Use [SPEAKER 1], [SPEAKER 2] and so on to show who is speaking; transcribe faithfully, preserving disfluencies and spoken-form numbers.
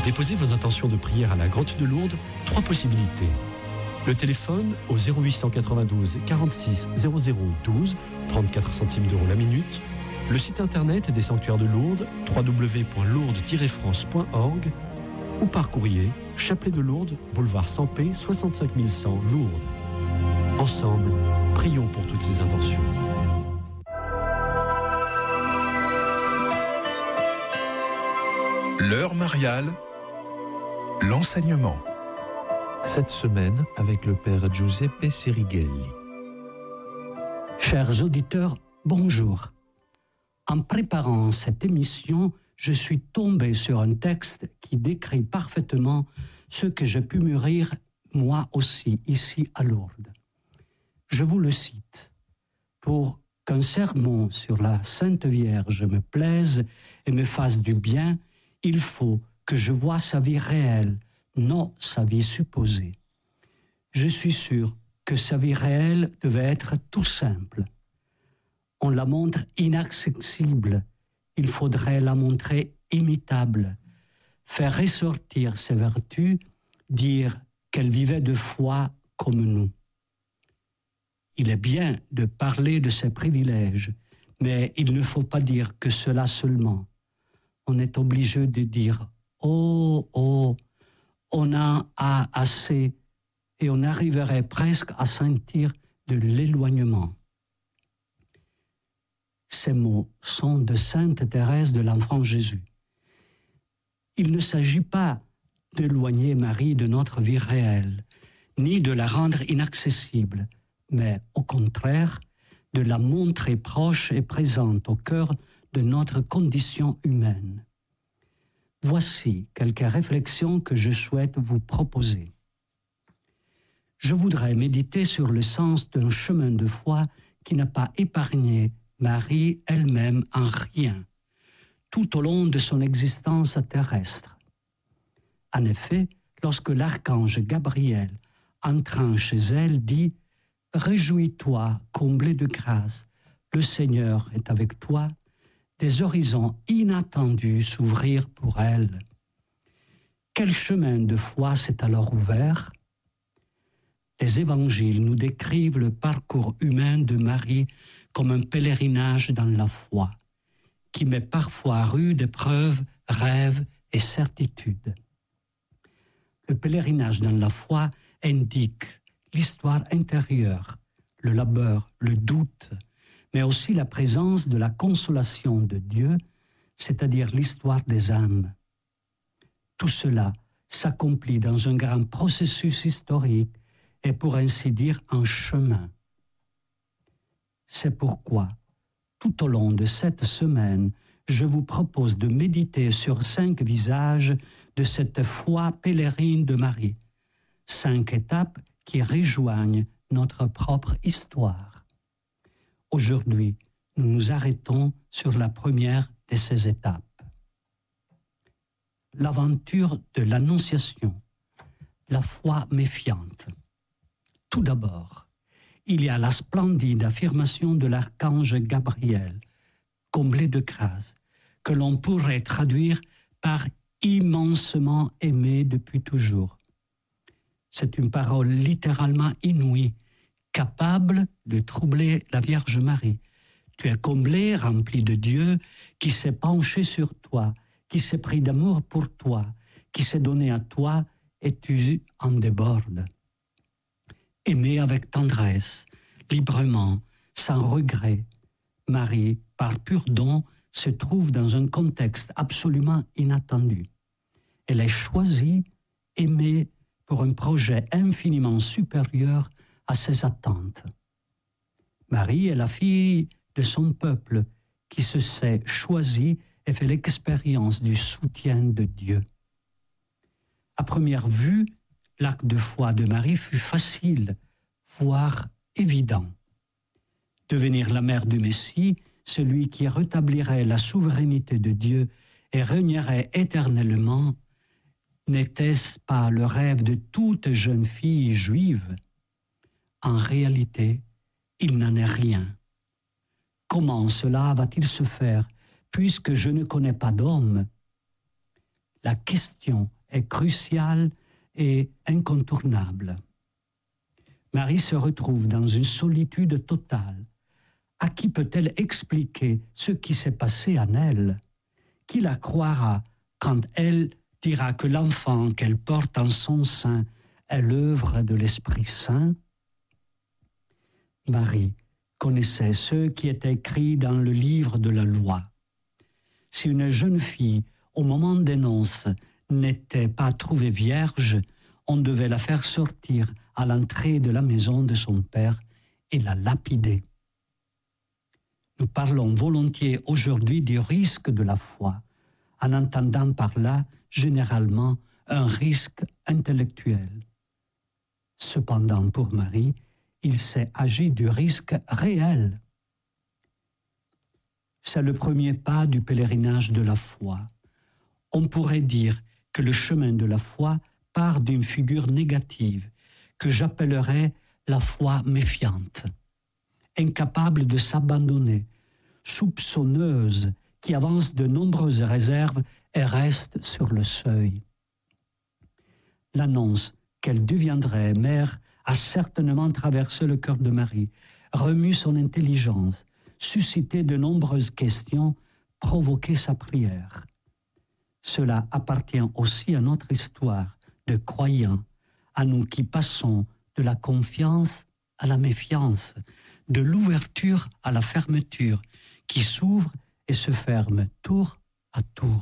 [SPEAKER 1] déposer vos intentions de prière à la Grotte de Lourdes, trois possibilités. Le téléphone au zéro huit cent quatre-vingt-douze quarante-six zéro zéro douze, trente-quatre centimes d'euros la minute. Le site internet des sanctuaires de Lourdes, w w w point lourdes tiret france point org, ou par courrier, Chapelet de Lourdes, boulevard Sampé, soixante-cinq mille cent, Lourdes. Ensemble, prions pour toutes ces intentions.
[SPEAKER 2] L'heure mariale, l'enseignement.
[SPEAKER 3] Cette semaine avec le Père Giuseppe Serighelli.
[SPEAKER 4] Chers auditeurs, bonjour. En préparant cette émission, je suis tombé sur un texte qui décrit parfaitement ce que j'ai pu mûrir moi aussi ici à Lourdes. Je vous le cite. Pour qu'un sermon sur la Sainte Vierge me plaise et me fasse du bien, il faut que je voie sa vie réelle, non sa vie supposée. Je suis sûr que sa vie réelle devait être tout simple. On la montre inaccessible, il faudrait la montrer imitable, faire ressortir ses vertus, dire qu'elle vivait de foi comme nous. Il est bien de parler de ses privilèges, mais il ne faut pas dire que cela seulement. On est obligé de dire « Oh, oh, on en a assez » et on arriverait presque à sentir de l'éloignement. Ces mots sont de Sainte Thérèse de l'Enfant Jésus. Il ne s'agit pas d'éloigner Marie de notre vie réelle, ni de la rendre inaccessible, mais au contraire, de la montrer proche et présente au cœur de notre condition humaine. Voici quelques réflexions que je souhaite vous proposer. Je voudrais méditer sur le sens d'un chemin de foi qui n'a pas épargné Marie elle-même en rien, tout au long de son existence terrestre. En effet, lorsque l'archange Gabriel, entrant chez elle, dit « Réjouis-toi, comblée de grâce, le Seigneur est avec toi », des horizons inattendus s'ouvrirent pour elle. Quel chemin de foi s'est alors ouvert ? Les évangiles nous décrivent le parcours humain de Marie comme un pèlerinage dans la foi, qui met parfois à rude épreuve rêves et certitudes. Le pèlerinage dans la foi indique l'histoire intérieure, le labeur, le doute, mais aussi la présence de la consolation de Dieu, c'est-à-dire l'histoire des âmes. Tout cela s'accomplit dans un grand processus historique et pour ainsi dire un chemin. C'est pourquoi, tout au long de cette semaine, je vous propose de méditer sur cinq visages de cette foi pèlerine de Marie, cinq étapes qui rejoignent notre propre histoire. Aujourd'hui, nous nous arrêtons sur la première de ces étapes. L'aventure de l'Annonciation, la foi méfiante. Tout d'abord, il y a la splendide affirmation de l'archange Gabriel, comblé de grâce, que l'on pourrait traduire par immensement aimé depuis toujours. C'est une parole littéralement inouïe, capable de troubler la Vierge Marie. Tu es comblé, rempli de Dieu, qui s'est penché sur toi, qui s'est pris d'amour pour toi, qui s'est donné à toi, et tu en débordes. Aimée avec tendresse, librement, sans regret, Marie, par pur don, se trouve dans un contexte absolument inattendu. Elle est choisie, aimée pour un projet infiniment supérieur à ses attentes. Marie est la fille de son peuple qui se sait choisie et fait l'expérience du soutien de Dieu. À première vue, l'acte de foi de Marie fut facile, voire évident. Devenir la mère du Messie, celui qui rétablirait la souveraineté de Dieu et régnerait éternellement, n'était-ce pas le rêve de toute jeune fille juive ? En réalité, il n'en est rien. Comment cela va-t-il se faire, puisque je ne connais pas d'homme ? La question est cruciale et incontournable. Marie se retrouve dans une solitude totale. À qui peut-elle expliquer ce qui s'est passé en elle? Qui la croira quand elle dira que l'enfant qu'elle porte en son sein est l'œuvre de l'Esprit Saint? Marie connaissait ce qui est écrit dans le livre de la loi. Si une jeune fille, au moment des noces, n'était pas trouvée vierge, on devait la faire sortir à l'entrée de la maison de son père et la lapider. Nous parlons volontiers aujourd'hui du risque de la foi, en entendant par là généralement un risque intellectuel. Cependant, pour Marie, il s'est agi du risque réel. C'est le premier pas du pèlerinage de la foi. On pourrait dire que le chemin de la foi part d'une figure négative, que j'appellerais la foi méfiante, incapable de s'abandonner, soupçonneuse, qui avance de nombreuses réserves et reste sur le seuil. L'annonce qu'elle deviendrait mère a certainement traversé le cœur de Marie, remu son intelligence, suscité de nombreuses questions, provoqué sa prière. Cela appartient aussi à notre histoire de croyants, à nous qui passons de la confiance à la méfiance, de l'ouverture à la fermeture, qui s'ouvre et se ferme tour à tour.